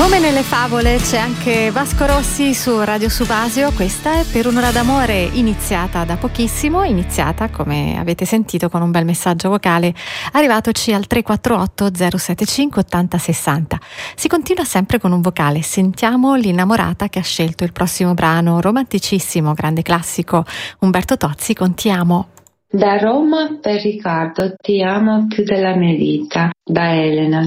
Come nelle favole c'è anche Vasco Rossi su Radio Subasio. Questa è Per un'ora d'amore, iniziata da pochissimo, iniziata come avete sentito con un bel messaggio vocale arrivatoci al 348 075 8060. Si continua sempre con un vocale. Sentiamo l'innamorata che ha scelto il prossimo brano romanticissimo, grande classico, Umberto Tozzi con Ti amo. Da Roma per Riccardo, ti amo più della mia vita, da Elena.